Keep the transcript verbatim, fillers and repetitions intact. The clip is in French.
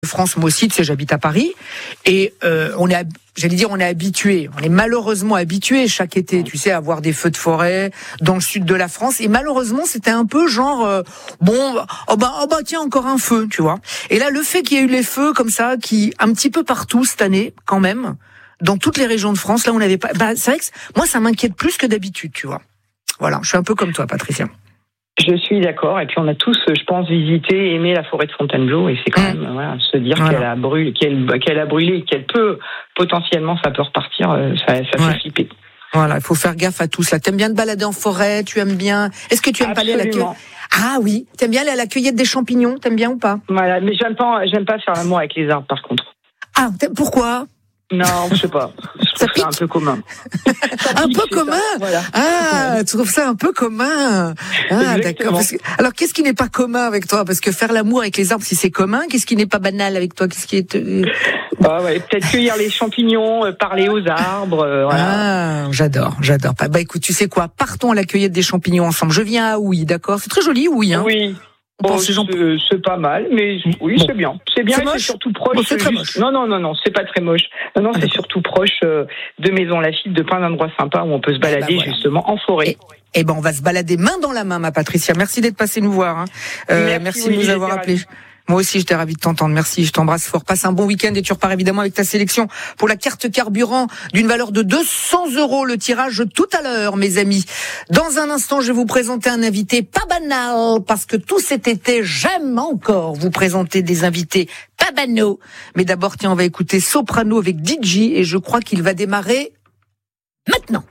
France, moi aussi, tu sais, j'habite à Paris, et euh, on est, j'allais dire, on est habitué, on est malheureusement habitué chaque été, tu sais, à avoir des feux de forêt dans le sud de la France, et malheureusement, c'était un peu genre, euh, bon, oh bah, oh bah tiens, encore un feu, tu vois. Et là, le fait qu'il y ait eu les feux comme ça, qui un petit peu partout cette année, quand même, dans toutes les régions de France, là, on n'avait pas, bah, c'est vrai que moi, ça m'inquiète plus que d'habitude, tu vois. Voilà, je suis un peu comme toi, Patricia. Je suis d'accord. Et puis on a tous, je pense, visité, aimé la forêt de Fontainebleau. Et c'est quand même, mmh. voilà, se dire voilà. qu'elle a brûlé, qu'elle, qu'elle a brûlé, qu'elle peut potentiellement, ça peut repartir. Ça, ça ouais. fait flipper. Voilà, il faut faire gaffe à tout ça. T'aimes bien te balader en forêt? Tu aimes bien? Est-ce que tu aimes Absolument. pas aller à la cueillette? Ah oui, t'aimes bien aller à la cueillette des champignons? T'aimes bien ou pas? Voilà, mais j'aime pas, j'aime pas faire l'amour avec les arbres, par contre. Ah, pourquoi? Non, je sais pas. Je trouve ça, ça un peu commun. un peu commun. Ça, voilà. Ah, tu trouves ça un peu commun. Ah, d'accord. Parce que, alors, qu'est-ce qui n'est pas commun avec toi? Parce que faire l'amour avec les arbres, si c'est commun, qu'est-ce qui n'est pas banal avec toi? Qu'est-ce qui est bah ouais, peut-être cueillir les champignons, euh, parler aux arbres. Euh, voilà. Ah, j'adore, j'adore. Bah, écoute, tu sais quoi? Partons à la cueillette des champignons ensemble. Je viens à Houy, d'accord? C'est très joli, Houy, hein? Oui. Bon, c'est, gens... c'est pas mal, mais oui, bon. c'est bien. C'est bien, c'est, c'est surtout proche. Bon, c'est très juste... moche. Non, non, non, non, c'est pas très moche. Non, non, ah, c'est d'accord. surtout proche euh, de Maison Lafitte, de plein d'endroits sympas où on peut se balader eh ben, voilà. justement en forêt. Eh ben, on va se balader main dans la main, ma Patricia. Merci d'être passée nous voir. Hein. Euh, merci merci oui, de nous avoir appelés. Moi aussi, j'étais ravie de t'entendre. Merci, je t'embrasse fort. Passe un bon week-end et tu repars évidemment avec ta sélection pour la carte carburant d'une valeur de deux cents euros. Le tirage tout à l'heure, mes amis. Dans un instant, je vais vous présenter un invité pas banal parce que tout cet été, j'aime encore vous présenter des invités pas banaux. Mais d'abord, tiens, on va écouter Soprano avec D J et je crois qu'il va démarrer maintenant.